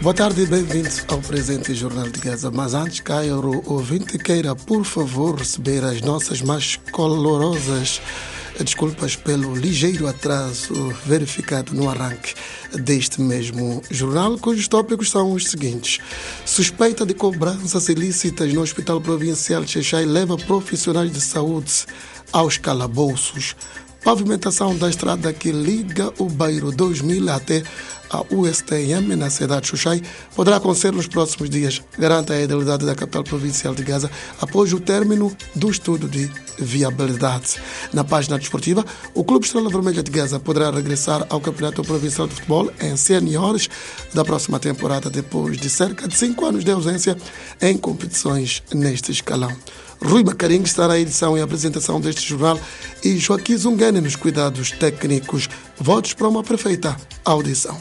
Boa tarde e bem-vindos ao presente Jornal de Gaza. Mas antes, caro ouvinte, queira, por favor, receber as nossas mais calorosas desculpas pelo ligeiro atraso verificado no arranque deste mesmo jornal, cujos tópicos são os seguintes. Suspeita de cobranças ilícitas no Hospital Provincial de Xai-Xai leva profissionais de saúde aos calabouços. Pavimentação da estrada que liga o bairro 2000 até a USTM na cidade de Xai-Xai poderá acontecer nos próximos dias, garante a idealidade da capital provincial de Gaza após o término do estudo de viabilidade. Na página desportiva, o Clube Estrela Vermelha de Gaza poderá regressar ao Campeonato Provincial de Futebol em seniores da próxima temporada depois de cerca de 5 anos de ausência em competições neste escalão. Rui Macarinho está na edição e apresentação deste jornal e Joaquim Zungani nos cuidados técnicos. Votos para uma perfeita audição.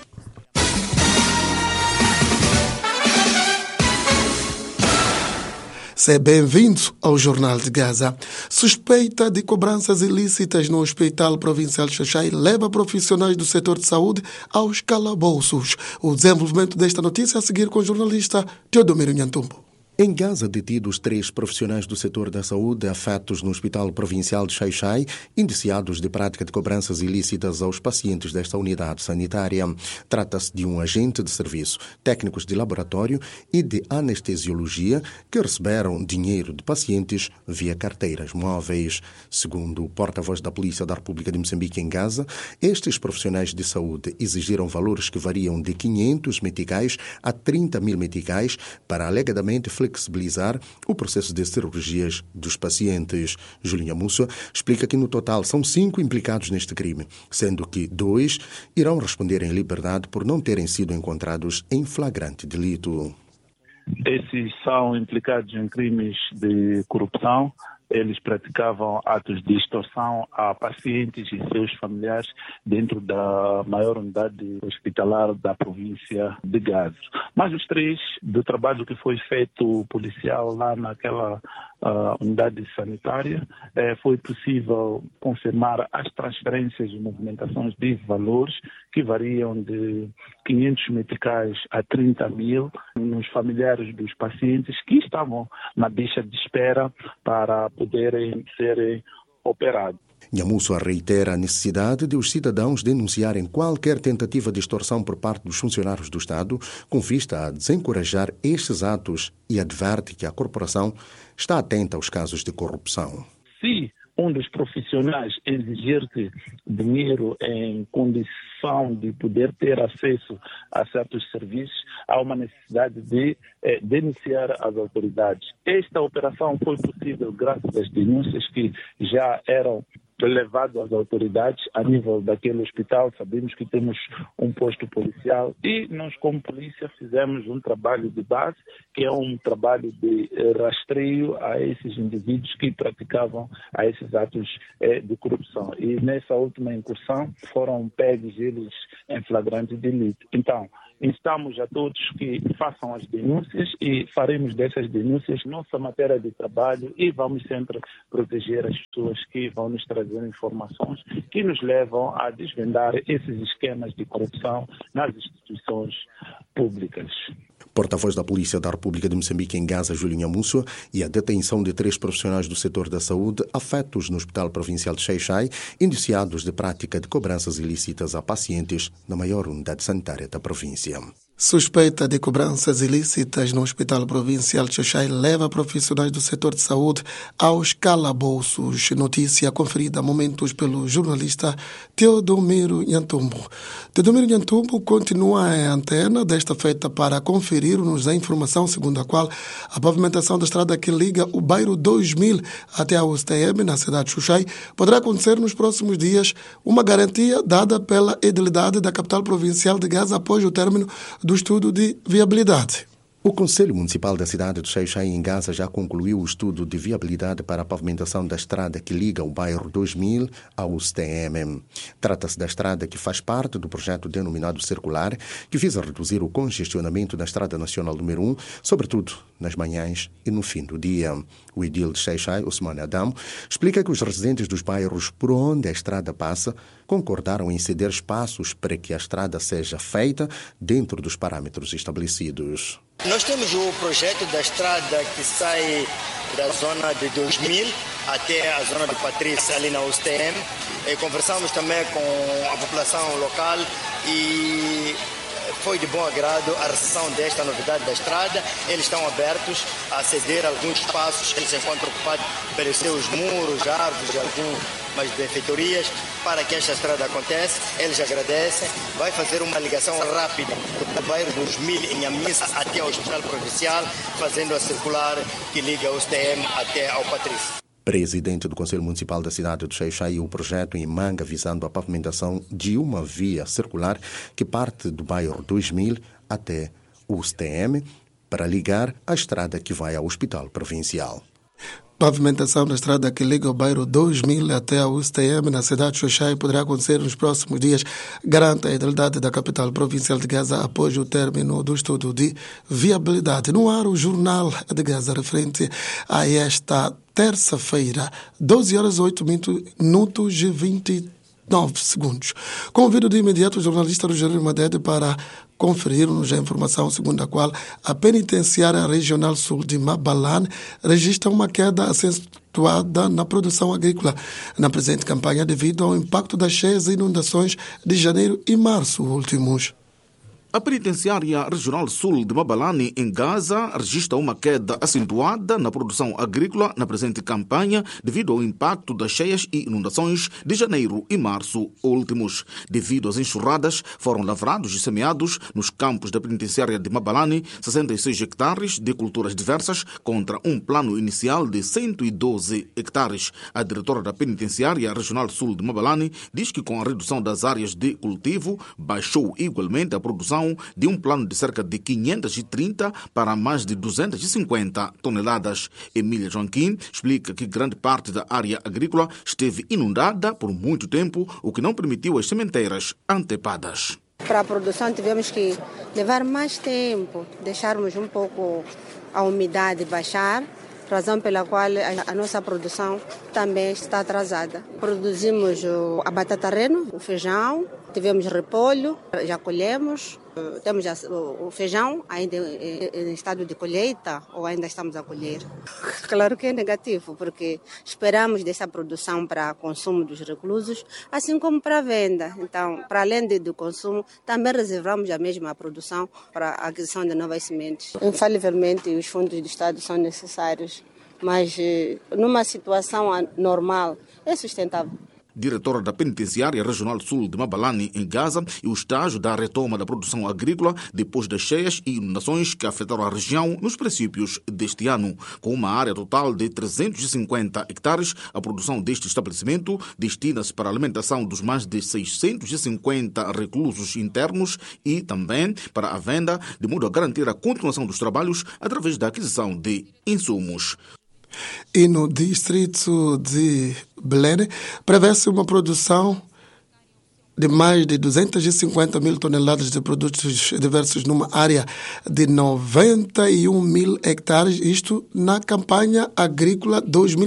Seja bem-vindo ao Jornal de Gaza. Suspeita de cobranças ilícitas no Hospital Provincial de Xai-Xai leva profissionais do setor de saúde aos calabouços. O desenvolvimento desta notícia a seguir com o jornalista Teodomiro Nhantumbo. Em Gaza, detidos 3 profissionais do setor da saúde afetos no Hospital Provincial de Xai-Xai, indiciados de prática de cobranças ilícitas aos pacientes desta unidade sanitária. Trata-se de um agente de serviço, técnicos de laboratório e de anestesiologia que receberam dinheiro de pacientes via carteiras móveis. Segundo o porta-voz da Polícia da República de Moçambique em Gaza, estes profissionais de saúde exigiram valores que variam de 500 meticais a 30 mil meticais para alegadamente flexibilizar o processo de cirurgias dos pacientes. Julinha Musso explica que no total são 5 implicados neste crime, sendo que 2 irão responder em liberdade por não terem sido encontrados em flagrante delito. Esses são implicados em crimes de corrupção. Eles praticavam atos de extorsão a pacientes e seus familiares dentro da maior unidade hospitalar da província de Gaza. Mas os 3, do trabalho que foi feito policial lá naquela unidade sanitária, foi possível confirmar as transferências e movimentações de valores que variam de 500 meticais a 30 mil nos familiares dos pacientes que estavam na bicha de espera para poderem ser operados. Nhamusso reitera a necessidade de os cidadãos denunciarem qualquer tentativa de extorsão por parte dos funcionários do Estado, com vista a desencorajar estes atos, e adverte que a corporação está atenta aos casos de corrupção. Se um dos profissionais exigir-te dinheiro em condição de poder ter acesso a certos serviços, há uma necessidade de denunciar as autoridades. Esta operação foi possível graças às denúncias que já eram levado às autoridades a nível daquele hospital. Sabemos que temos um posto policial e nós, como polícia, fizemos um trabalho de base, que é um trabalho de rastreio a esses indivíduos que praticavam a esses atos de corrupção. E nessa última incursão foram pegos eles em flagrante delito. Então, instamos a todos que façam as denúncias e faremos dessas denúncias nossa matéria de trabalho e vamos sempre proteger as pessoas que vão nos trazer informações que nos levam a desvendar esses esquemas de corrupção nas instituições públicas. Porta-voz da Polícia da República de Moçambique em Gaza, Julinha Musso, e a detenção de 3 profissionais do setor da saúde afetos no Hospital Provincial de Xai-Xai, indiciados de prática de cobranças ilícitas a pacientes na maior unidade sanitária da província. Suspeita de cobranças ilícitas no Hospital Provincial de Xai-Xai leva profissionais do setor de saúde aos calabouços. Notícia conferida a momentos pelo jornalista Teodomiro Nhantumbo. Teodomiro Nhantumbo continua em antena, desta feita para conferir-nos a informação segundo a qual a pavimentação da estrada que liga o bairro 2000 até a USTM, na cidade de Xai-Xai, poderá acontecer nos próximos dias, uma garantia dada pela edilidade da capital provincial de Gaza após o término do estudo de viabilidade. O Conselho Municipal da cidade de Xai-Xai, em Gaza, já concluiu o estudo de viabilidade para a pavimentação da estrada que liga o bairro 2000 ao USTM. Trata-se da estrada que faz parte do projeto denominado Circular, que visa reduzir o congestionamento da Estrada Nacional número 1, sobretudo nas manhãs e no fim do dia. O edil de Xai-Xai, Ousmane Adamo, explica que os residentes dos bairros por onde a estrada passa concordaram em ceder espaços para que a estrada seja feita dentro dos parâmetros estabelecidos. Nós temos o projeto da estrada que sai da zona de 2000 até a zona de Patrícia, ali na USTM. Conversamos também com a população local e foi de bom agrado a recepção desta novidade da estrada. Eles estão abertos a ceder alguns espaços que eles se encontram ocupados pelos seus muros, árvores e algumas benfeitorias para que esta estrada aconteça. Eles agradecem. Vai fazer uma ligação rápida do bairro 2000 em Amissa até ao Hospital Provincial, fazendo a circular que liga o USTM até ao Patrícia. Presidente do Conselho Municipal da cidade de Xai-Xai, o projeto em Manga visando a pavimentação de uma via circular que parte do bairro 2000 até o USTM para ligar a estrada que vai ao Hospital Provincial. Pavimentação da estrada que liga o bairro 2000 até a USTM na cidade de Xai-Xai poderá acontecer nos próximos dias, garante a idilidade da capital provincial de Gaza após o término do estudo de viabilidade. No ar, o Jornal de Gaza referente a esta terça-feira, 12 horas 8 minutos e 29 segundos. Convido de imediato o jornalista Rogério Madede para conferir-nos a informação segundo a qual a Penitenciária Regional Sul de Mabalane registra uma queda acentuada na produção agrícola na presente campanha devido ao impacto das cheias e inundações de janeiro e março últimos. A Penitenciária Regional Sul de Mabalane, em Gaza, registra uma queda acentuada na produção agrícola na presente campanha devido ao impacto das cheias e inundações de janeiro e março últimos. Devido às enxurradas, foram lavrados e semeados nos campos da Penitenciária de Mabalane 66 hectares de culturas diversas contra um plano inicial de 112 hectares. A diretora da Penitenciária Regional Sul de Mabalane diz que com a redução das áreas de cultivo, baixou igualmente a produção de um plano de cerca de 530 para mais de 250 toneladas. Emília Joaquim explica que grande parte da área agrícola esteve inundada por muito tempo, o que não permitiu as sementeiras antepadas. Para a produção tivemos que levar mais tempo, deixarmos um pouco a umidade baixar, razão pela qual a nossa produção também está atrasada. Produzimos a batata reno, o feijão, tivemos repolho, já colhemos, temos o feijão ainda em estado de colheita ou ainda estamos a colher. Claro que é negativo, porque esperamos dessa produção para consumo dos reclusos, assim como para venda. Então, para além do consumo, também reservamos a mesma produção para a aquisição de novas sementes. Infalivelmente, os fundos do Estado são necessários, mas numa situação normal é sustentável. Diretora da Penitenciária Regional Sul de Mabalane, em Gaza, e o estágio da retoma da produção agrícola depois das cheias e inundações que afetaram a região nos princípios deste ano. Com uma área total de 350 hectares, a produção deste estabelecimento destina-se para a alimentação dos mais de 650 reclusos internos e também para a venda, de modo a garantir a continuação dos trabalhos através da aquisição de insumos. E no distrito de Belém, prevê-se uma produção de mais de 250 mil toneladas de produtos diversos numa área de 91 mil hectares, isto na campanha agrícola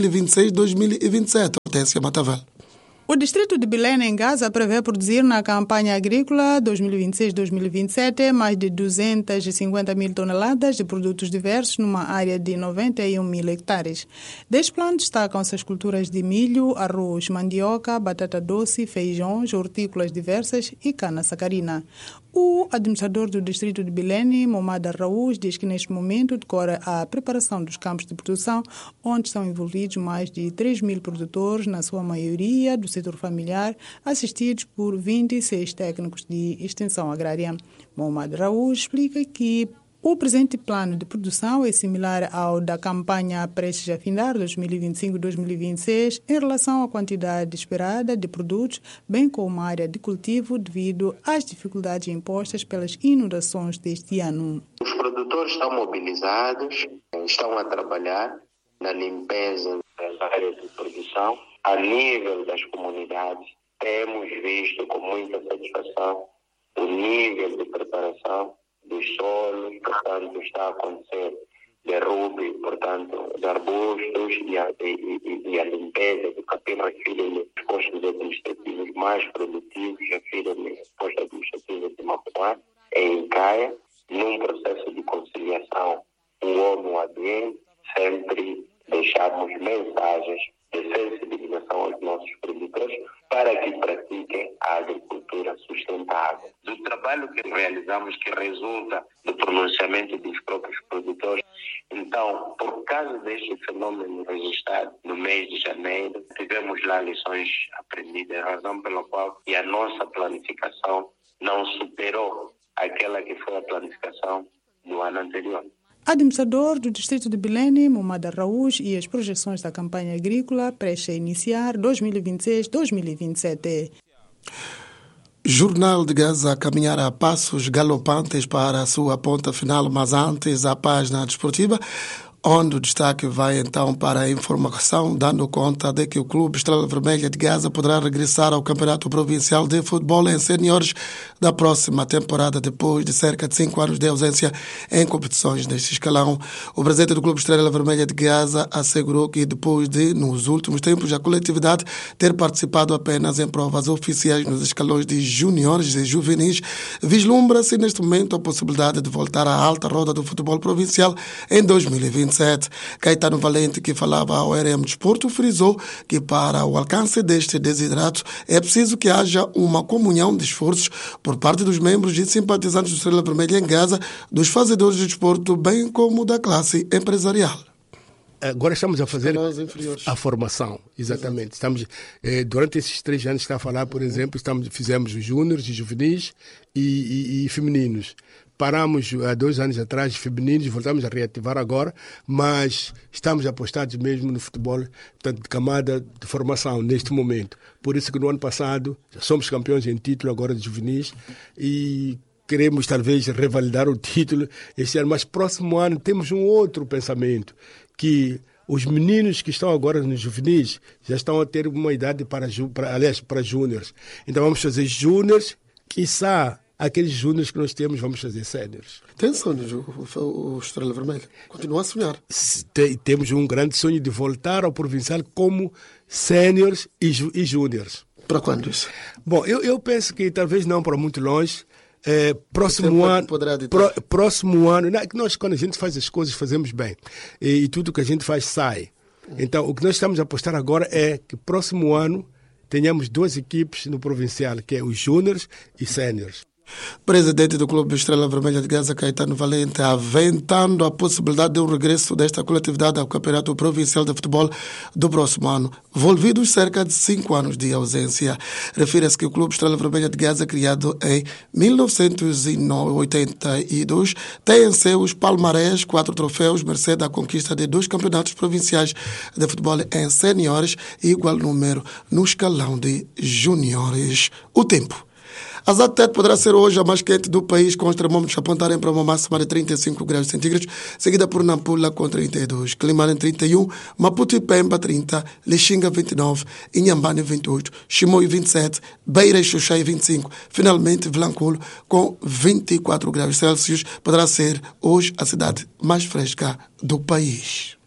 2026-2027. Hortência Matavel. O distrito de Belém, em Gaza, prevê produzir na campanha agrícola 2026-2027 mais de 250 mil toneladas de produtos diversos numa área de 91 mil hectares. Deste plano destacam-se as culturas de milho, arroz, mandioca, batata doce, feijões, hortícolas diversas e cana-sacarina. O administrador do distrito de Belém, Mohamed Arraouz, diz que neste momento decorre a preparação dos campos de produção, onde estão envolvidos mais de 3 mil produtores, na sua maioria do setor familiar, assistidos por 26 técnicos de extensão agrária. Mohamed Arraouz explica que o presente plano de produção é similar ao da campanha prestes a findar 2025-2026 em relação à quantidade esperada de produtos, bem como a área de cultivo devido às dificuldades impostas pelas inundações deste ano. Os produtores produtores estão mobilizados, estão a trabalhar na limpeza das áreas de produção. A nível das comunidades, temos visto com muita satisfação o nível de preparação dos solos, portanto, está a acontecer derrube, portanto, de arbustos e a limpeza do capim refere-me aos postos administrativos mais produtivos, refere-me aos postos administrativos de Mapuá, em Caia, num processo de conciliação o homem ambiente, sempre deixamos mensagens de sensibilização aos nossos produtores para que pratiquem a agricultura sustentável. Do trabalho que realizamos, que resulta do pronunciamento dos próprios produtores. Então, por causa deste fenômeno registrado no mês de janeiro, tivemos lá lições aprendidas, razão pela qual a nossa planificação não superou aquela que foi a planificação do ano anterior. Administrador do Distrito de Belém, Momad Araújo, e as projeções da campanha agrícola prestes a iniciar 2026-2027. Jornal de Gaza a caminhar a passos galopantes para a sua ponta final, mas antes a página desportiva, onde o destaque vai então para a informação, dando conta de que o Clube Estrela Vermelha de Gaza poderá regressar ao Campeonato Provincial de Futebol em Seniores da próxima temporada, depois de cerca de 5 anos de ausência em competições deste escalão. O presidente do Clube Estrela Vermelha de Gaza assegurou que depois de, nos últimos tempos, a coletividade ter participado apenas em provas oficiais nos escalões de juniores e juvenis, vislumbra-se neste momento a possibilidade de voltar à alta roda do futebol provincial em 2027. Caetano Valente, que falava ao RM Desporto, frisou que para o alcance deste desiderato é preciso que haja uma comunhão de esforços por parte dos membros e simpatizantes do Estrela Vermelha em Gaza, dos fazedores de desporto, bem como da classe empresarial. Agora estamos a fazer a formação, exatamente. Estamos, durante esses 3 anos, está a falar, por exemplo, fizemos os júniores e juvenis e femininos. Paramos há 2 anos atrás femininos, voltamos a reativar agora, mas estamos apostados mesmo no futebol, portanto, de camada de formação neste momento. Por isso que no ano passado já somos campeões em título agora de juvenis e queremos talvez revalidar o título este ano, mas próximo ano temos um outro pensamento, que os meninos que estão agora nos juvenis já estão a ter uma idade para júniores. Então vamos fazer júniores, quiçá aqueles júniores que nós temos, vamos fazer séniores. Tem sonho o Estrela Vermelha? Continua a sonhar? Temos um grande sonho de voltar ao provincial como séniores e júniores. Para quando isso? Bom, eu penso que talvez não para muito longe. Próximo ano, nós quando a gente faz as coisas fazemos bem e tudo que a gente faz sai. Então o que nós estamos a apostar agora é que próximo ano tenhamos 2 equipes no provincial, que é os júniores e séniores. Presidente do Clube Estrela Vermelha de Gaza, Caetano Valente, aventando a possibilidade de um regresso desta coletividade ao Campeonato Provincial de Futebol do próximo ano, envolvidos cerca de 5 anos de ausência. Refere-se que o Clube Estrela Vermelha de Gaza, criado em 1982, tem em seus palmarés 4 troféus, mercê à conquista de 2 campeonatos provinciais de futebol em seniores e igual número no escalão de juniores. O tempo. A ZATET poderá ser hoje a mais quente do país, com os termômetros apontarem para uma máxima de 35 graus centígrados, seguida por Nampula com 32, Climane 31, Maputo e Pemba 30, Lixinga 29, Inhambane 28, Chimoio 27, Beira e Xuxai 25, finalmente Vilanculo com 24 graus Celsius, poderá ser hoje a cidade mais fresca do país.